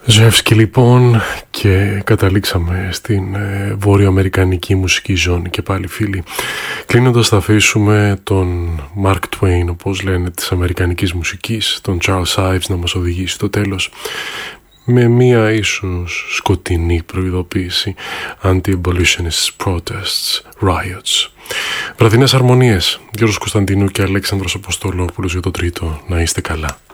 Ζεύσκι λοιπόν, και καταλήξαμε στην βόρειο-αμερικανική μουσική ζώνη και πάλι φίλοι. Κλείνοντας θα αφήσουμε τον Mark Twain, όπως λένε, της αμερικανικής μουσικής, τον Charles Ives, να μας οδηγήσει στο τέλος με μία ίσως σκοτεινή προειδοποίηση: Anti-abolitionist protests, riots. Βραδινές αρμονίες, Γιώργος Κωνσταντίνου και Αλέξανδρος Αποστολόπουλος για το τρίτο. Να είστε καλά.